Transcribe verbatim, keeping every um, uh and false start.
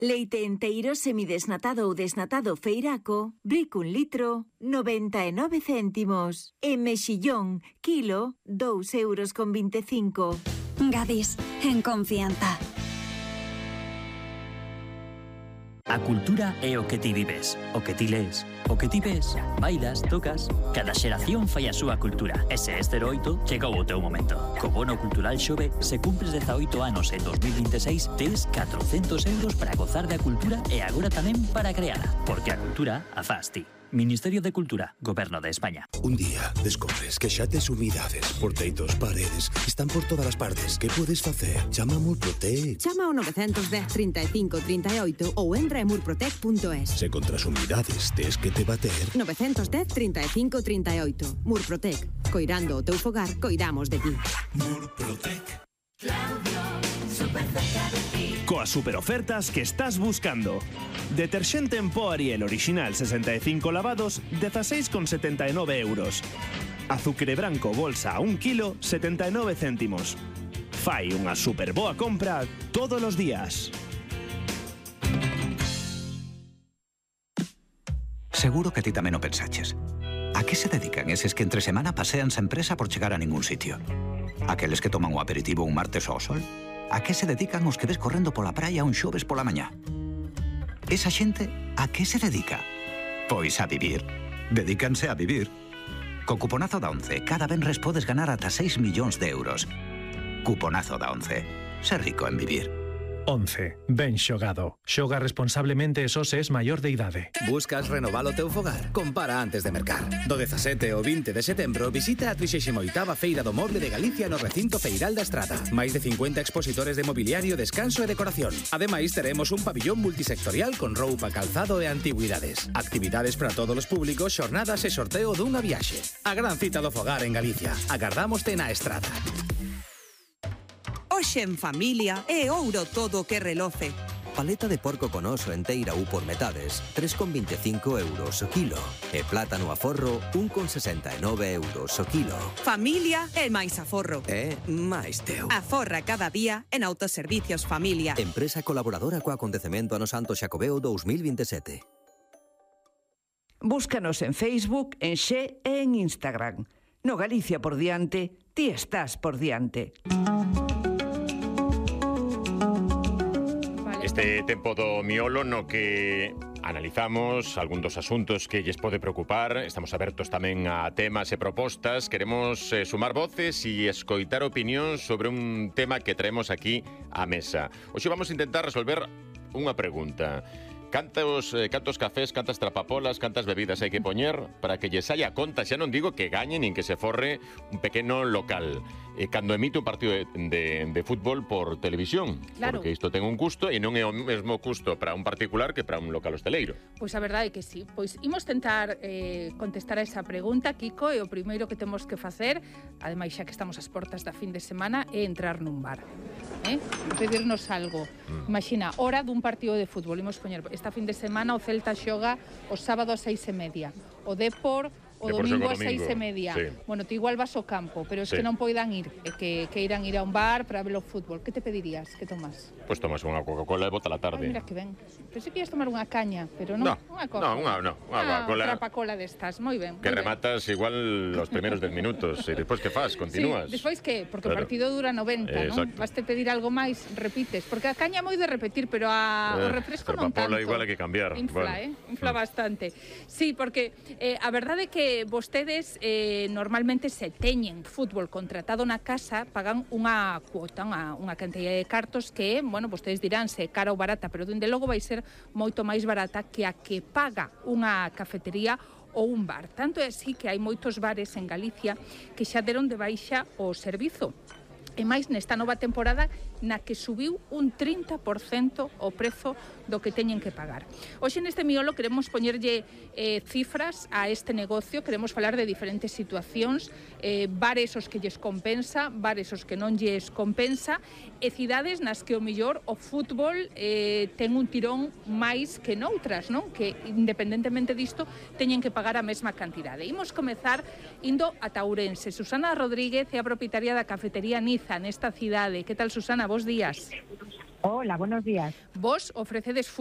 Leite enteiro semidesnatado ou desnatado Feiraco, brico un litro, noventa e nove céntimos. E mexillón, kilo, dous euros con vinte e cinco. Gadis, en confianza. A cultura é o que ti vives, o que ti lees, o que ti ves, bailas, tocas. Cada xeración fai a súa cultura. E se este oito, chegou o teu momento. Co bono cultural Xove, se cumpres dezaoito anos en dos mil vinte e seis, tes catrocentos euros para gozar da cultura e agora tamén para creala. Porque a cultura a faz ti. Ministerio de Cultura, Goberno de España. Un día descubres que xa tes humidades, porteitos, paredes, están por todas as partes. Que podes facer? Chama a Murprotec. Chama ao nove dez, trinta e cinco, trinta e oito ou entra en murprotec punto es. Se contra as humidades tes que te bater. nove dez, trinta e cinco, trinta e oito. Murprotec. Coirando o teu fogar, coidamos de ti. Murprotec. Claudio, super cerca de ti. Coas superofertas que estás buscando. Deterxente en pó Ariel original sesenta e cinco lavados, dezaseis con setenta e nove euros. Azucre branco bolsa a un kilo, setenta e nove céntimos. Fai unha super boa compra todos os días. Seguro que ti tamén o pensaches. A que se dedican eses que entre semana pasean sen presa por chegar a ningún sitio? Aqueles que toman o aperitivo un martes ao sol? A que se dedican os que ves correndo pola praia un xoves pola mañá? Esa xente, a que se dedica? Pois a vivir. Dedícanse a vivir. Co cuponazo da once, cada venres podes ganar ata seis millóns de euros. Cuponazo da once. Ser rico en vivir. once. Ben xogado. Xoga responsablemente e só se es maior de idade. Buscas renovar o teu fogar? Compara antes de mercar. Do dezasete ao vinte de setembro visita a trixésima oitava Feira do Moble de Galicia no recinto Feiral da Estrada. Máis de cincuenta expositores de mobiliario, descanso e decoración. Ademais, teremos un pabillón multisectorial con roupa, calzado e antigüidades. Actividades para todos os públicos, xornadas e sorteo dunha viaxe. A gran cita do fogar en Galicia. Agardámoste na Estrada. Hoxe en familia é ouro todo o que reloce. Paleta de porco con oso enteira ou por metades, tres con vinte e cinco euros o kilo. E plátano a forro, un con sesenta e nove euros o kilo. Familia é máis aforro. É máis teu. Aforra cada día en Autoservicios Familia. Empresa colaboradora co acontecemento ano Santo Xacobeo dous mil vinte e sete. Búscanos en Facebook, en Xe e en Instagram. No Galicia por diante, ti estás por diante. Este tempo do miolo no que analizamos algún dos asuntos que lles pode preocupar. Estamos abertos tamén a temas e propostas. Queremos eh, sumar voces e escoitar opinións sobre un tema que traemos aquí á mesa. Hoxe vamos a intentar resolver unha pregunta. Cantos, eh, cantos cafés, cantas trapapolas, cantas bebidas hai que poñer para que lle saia a conta? Xa non digo que gañe nin que se forre un pequeno local. Eh, cando emite un partido de, de, de fútbol por televisión. Claro. Porque isto ten un custo e non é o mesmo custo para un particular que para un local hosteleiro. Pois a verdade é que sí. Pois imos tentar eh, contestar a esa pregunta, Kiko, e o primeiro que temos que facer, ademais xa que estamos ás portas da fin de semana, é entrar nun bar. Eh? Pedirnos algo. Mm. Imagina, hora dun partido de fútbol. Imos poñer esta fin de semana o Celta xoga o sábado a seis e media. O Depor o Depor domingo xoga a seis e media. Sí. Bueno, ti igual vas ao campo, pero é Sí. que non poidan ir, é que, que irán ir a un bar para ver o fútbol. Que te pedirías? Que tomas? Pois tomas unha Coca-Cola e bota la tarde. Ai, mira que ben. Pensei que ias tomar unha caña, pero non. No, unha coca. no, unha, no, unha Ah, Coca-Cola. trapacola destas, moi ben. Que moi ben. rematas igual los primeros dez minutos e despois que faz? Continúas? Sí, despois que? Porque Claro. o partido dura noventa, Eh, non? exacto. Vaste pedir algo máis, repites. Porque a caña é moi de repetir, pero a, o Eh, refresco non tanto. Trapapola igual hai que cambiar. Infla, Bueno. eh? Infla bastante. Sí, porque eh, a verdade é que vostedes eh, normalmente se teñen fútbol contratado na casa, pagan unha cuota, unha, unha cantidad de cartos que, bueno, vostedes dirán se é cara ou barata, pero dende logo vai ser moito máis barata que a que paga unha cafetería ou un bar. Tanto é así que hai moitos bares en Galicia que xa deron de baixa o servizo. E máis nesta nova temporada na que subiu un trinta por cento o prezo do que teñen que pagar. Hoxe neste miolo queremos poñerlle eh, cifras a este negocio, queremos falar de diferentes situacións, eh, bares os que lles compensa, bares os que non lles compensa, e cidades nas que o millor o fútbol eh, ten un tirón máis que noutras, non? Que independentemente disto teñen que pagar a mesma cantidade. Imos comezar indo a Ourense. Susana Rodríguez é a propietaria da cafetería Niza nesta cidade. Que tal, Susana? Bos días. Hola, buenos días. Vos ofrecedes